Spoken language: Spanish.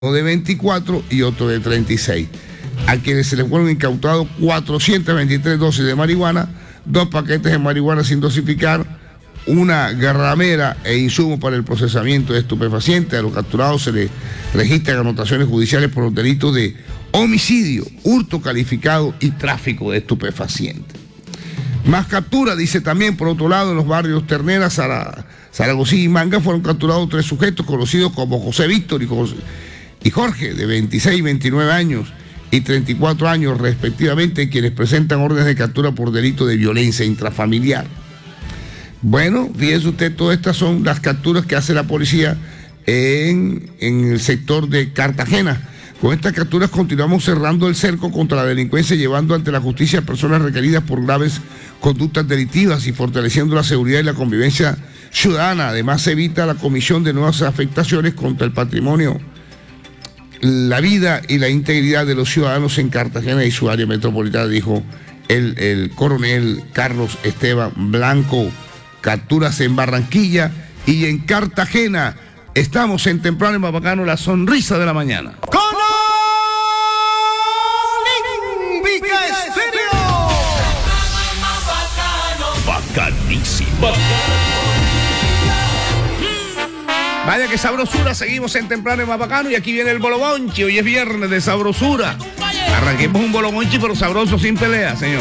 de 24 y otro de 36, a quienes se les fueron incautados 423 dosis de marihuana, 2 paquetes de marihuana sin dosificar, una garramera e insumos para el procesamiento de estupefacientes. A los capturados se les registran anotaciones judiciales por los delitos de homicidio, hurto calificado y tráfico de estupefacientes. Más capturas, dice también, por otro lado, en los barrios Ternera, Zaragoza y Manga fueron capturados 3 sujetos conocidos como José Víctor y Jorge, de 26, 29 años y 34 años respectivamente, quienes presentan órdenes de captura por delito de violencia intrafamiliar. Bueno, fíjese usted, todas estas son las capturas que hace la policía en el sector de Cartagena. Con estas capturas continuamos cerrando el cerco contra la delincuencia, llevando ante la justicia a personas requeridas por graves conductas delictivas y fortaleciendo la seguridad y la convivencia ciudadana. Además, se evita la comisión de nuevas afectaciones contra el patrimonio, la vida y la integridad de los ciudadanos en Cartagena y su área metropolitana, dijo el coronel Carlos Esteban Blanco. Capturas en Barranquilla y en Cartagena. Estamos en Temprano y más bacano, la sonrisa de la mañana. ¡Con Olímpica Estéreo! Bacanísimo. Vaya que sabrosura, seguimos en Temprano y más bacano y aquí viene el bolobonchi. Hoy es viernes de sabrosura. Arranquemos un bolobonchi pero sabroso, sin pelea, señor.